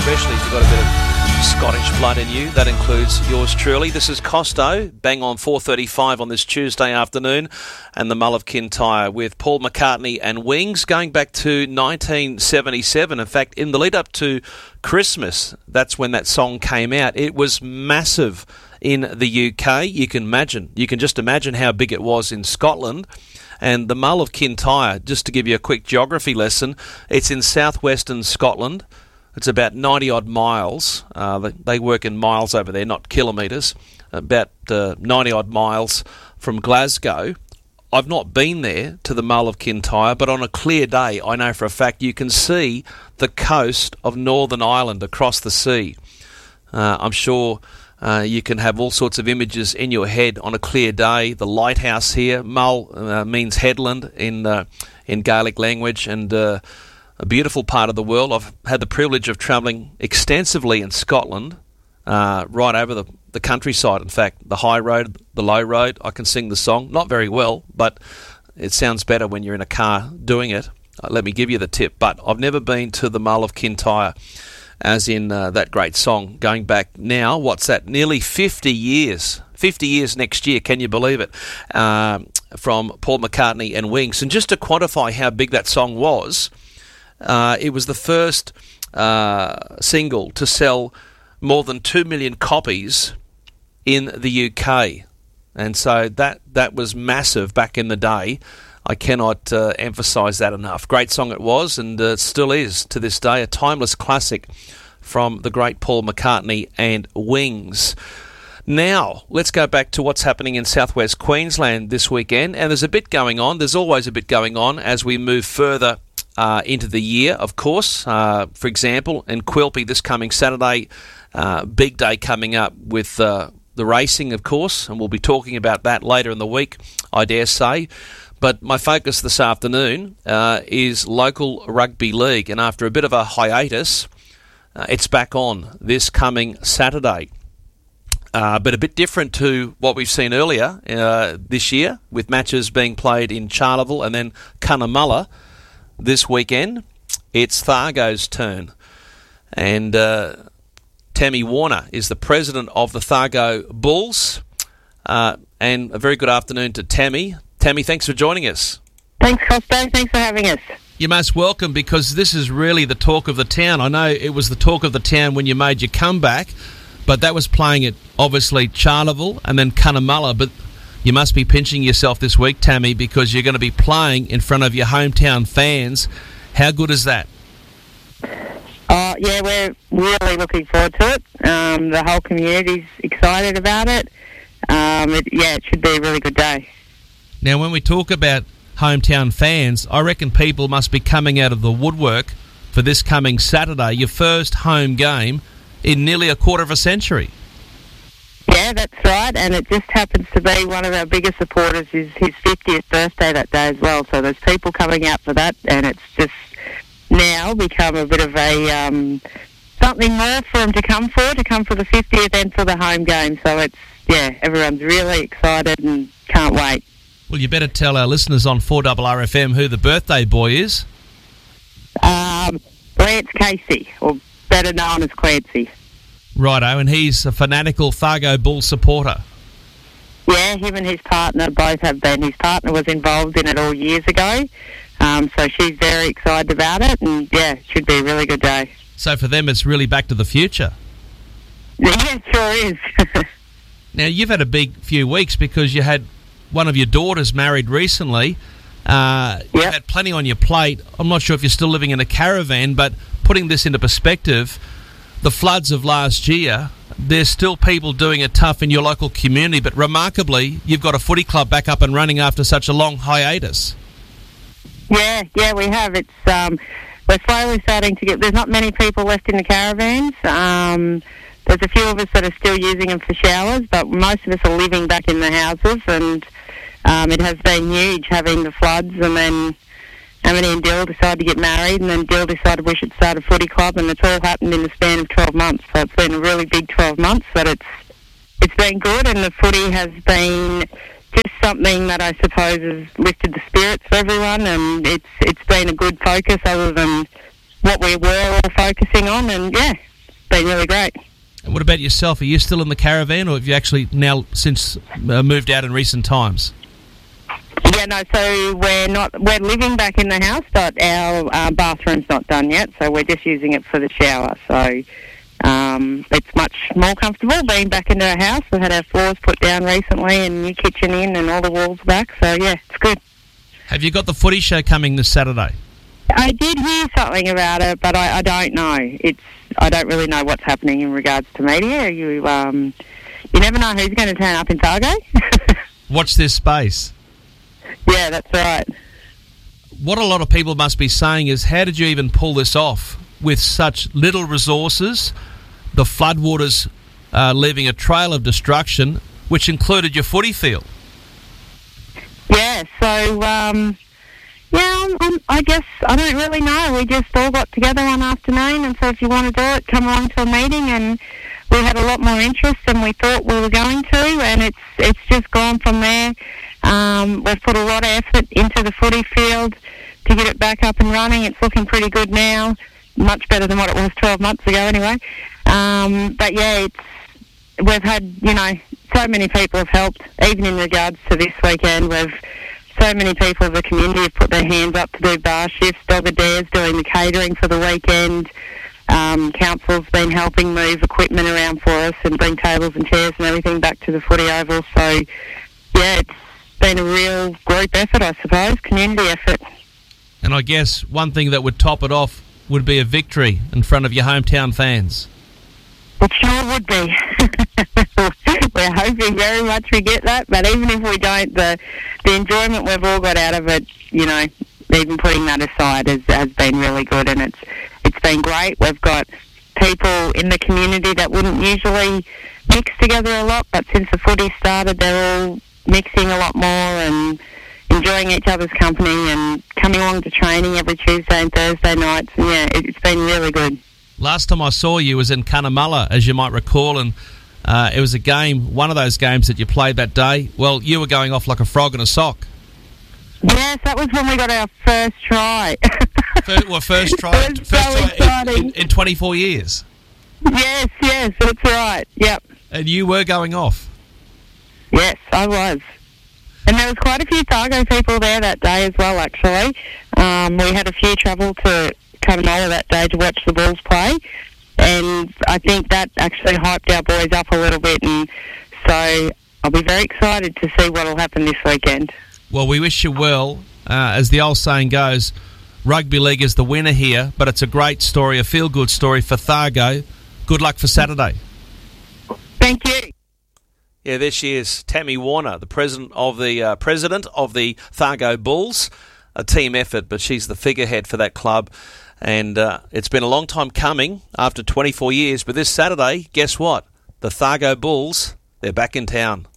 especially if you've got a bit of Scottish blood in you. That includes yours truly. This is Costo, bang on 4:35 on this Tuesday afternoon, and the Mull of Kintyre with Paul McCartney and Wings going back to 1977. In fact, in the lead up to Christmas, that's when that song came out. It was massive in the UK. You can just imagine how big it was in Scotland. And the Mull of Kintyre, just to give you a quick geography lesson, it's in southwestern Scotland. It's about 90-odd miles. They work in miles over there, not kilometres. About 90-odd miles from Glasgow. I've not been there to the Mull of Kintyre, but on a clear day, I know for a fact you can see the coast of Northern Ireland across the sea. I'm sure you can have all sorts of images in your head on a clear day. The lighthouse here, Mull means headland in Gaelic language, and a beautiful part of the world. I've had the privilege of travelling extensively in Scotland, right over the countryside. In fact, the high road, the low road. I can sing the song, not very well, but it sounds better when you're in a car doing it. Let me give you the tip. But I've never been to the Mull of Kintyre, as in that great song, going back now, what's that, nearly 50 years. 50 years next year, can you believe it, from Paul McCartney and Wings. And just to quantify how big that song was, it was the first single to sell more than 2 million copies in the UK. And so that was massive back in the day. I cannot emphasise that enough. Great song it was, and it still is to this day, a timeless classic from the great Paul McCartney and Wings. Now, let's go back to what's happening in southwest Queensland this weekend, and there's a bit going on. There's always a bit going on as we move further into the year, of course. For example, in Quilpie this coming Saturday, big day coming up with the racing, of course, and we'll be talking about that later in the week, I dare say. But my focus this afternoon is local rugby league, and after a bit of a hiatus, it's back on this coming Saturday. But a bit different to what we've seen earlier this year, with matches being played in Charleville and then Cunnamulla. This weekend, it's Thargo's turn. And Tammy Warner is the president of the Thargo Bulls. And a very good afternoon to Tammy. Tammy, thanks for joining us. Thanks, Costo. Thanks for having us. You're most welcome, because this is really the talk of the town. I know it was the talk of the town when you made your comeback, but that was playing at, obviously, Charleville and then Cunnamulla. But you must be pinching yourself this week, Tammy, because you're going to be playing in front of your hometown fans. How good is that? Yeah, we're really looking forward to it. The whole community's excited about it. It should be a really good day. Now, when we talk about hometown fans, I reckon people must be coming out of the woodwork for this coming Saturday, your first home game in nearly a quarter of a century. Yeah, that's right, and it just happens to be one of our biggest supporters is his 50th birthday that day as well, so there's people coming out for that, and it's just now become a bit of a something more for him to come for the 50th and for the home game, so it's, everyone's really excited and can't wait. Well, you better tell our listeners on 4RRFM who the birthday boy is. Lance Casey, or better known as Clancy. Righto, and he's a fanatical Thargo Bull supporter. Yeah, him and his partner both have been. His partner was involved in it all years ago, so she's very excited about it, and it should be a really good day. So for them, it's really back to the future. Yeah, it sure is. Now, you've had a big few weeks because you had one of your daughters married recently. You had plenty on your plate. I'm not sure if you're still living in a caravan, but putting this into perspective, the floods of last year, there's still people doing it tough in your local community, but remarkably, you've got a footy club back up and running after such a long hiatus. Yeah, we have. It's we're slowly starting to get... There's not many people left in the caravans. There's a few of us that are still using them for showers, but most of us are living back in the houses, and it has been huge having the floods, and then Amity and Dill decided to get married, and then Dill decided we should start a footy club, and it's all happened in the span of 12 months. So it's been a really big 12 months, but it's been good, and the footy has been just something that I suppose has lifted the spirits for everyone, and it's been a good focus other than what we were all focusing on, and been really great. And what about yourself? Are you still in the caravan, or have you actually now since moved out in recent times? Yeah, no, so we're living back in the house, but our bathroom's not done yet, so we're just using it for the shower. So it's much more comfortable being back into our house. We've had our floors put down recently and new kitchen in and all the walls back, so yeah, it's good. Have you got the footy show coming this Saturday? I did hear something about it, but I don't know. I don't really know what's happening in regards to media. You never know who's going to turn up in Thargo. Watch this space. Yeah, that's right. What a lot of people must be saying is, how did you even pull this off with such little resources, the floodwaters leaving a trail of destruction, which included your footy field? Yeah, so, I guess I don't really know. We just all got together one afternoon and said, if you want to do it, come along to a meeting, and we had a lot more interest than we thought we were going to, and it's just gone from there. We've put a lot of effort into the footy field to get it back up and running. It's looking pretty good now, much better than what it was 12 months ago anyway. But yeah, we've had, so many people have helped, even in regards to this weekend. So many people of the community have put their hands up to do bar shifts. Dog Adair's doing the catering for the weekend. Council's been helping move equipment around for us and bring tables and chairs and everything back to the footy oval. So, yeah, it's been a real group effort, I suppose, community effort. And I guess one thing that would top it off would be a victory in front of your hometown fans. It sure would be. We're hoping very much we get that, but even if we don't, the enjoyment we've all got out of it, even putting that aside, has been really good, and it's been great. We've got people in the community that wouldn't usually mix together a lot, but since the footy started, they're all mixing a lot more and enjoying each other's company and coming along to training every Tuesday and Thursday nights, and yeah, it's been really good. Last time I saw you was in Cunnamulla, as you might recall, and it was a game, one of those games that you played that day. Well, you were going off like a frog in a sock. Yes, that was when we got our first try. First try in 24 years. Yes, that's right. Yep. And you were going off. Yes, I was. And there was quite a few Thargo people there that day as well, actually. We had a few travel to Cunnamulla that day to watch the Bulls play, and I think that actually hyped our boys up a little bit, and so I'll be very excited to see what will happen this weekend. Well, we wish you well. As the old saying goes, rugby league is the winner here, but it's a great story, a feel-good story for Thargo. Good luck for Saturday. Thank you. Yeah, there she is, Tammy Warner, the president of the Thargo Bulls. A team effort, but she's the figurehead for that club. And it's been a long time coming after 24 years. But this Saturday, guess what? The Thargo Bulls, they're back in town.